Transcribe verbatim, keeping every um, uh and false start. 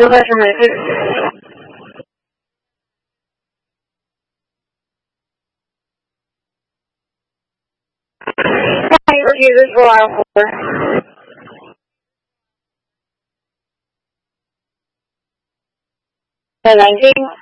就在上面是。上一个句子说完活。很难听。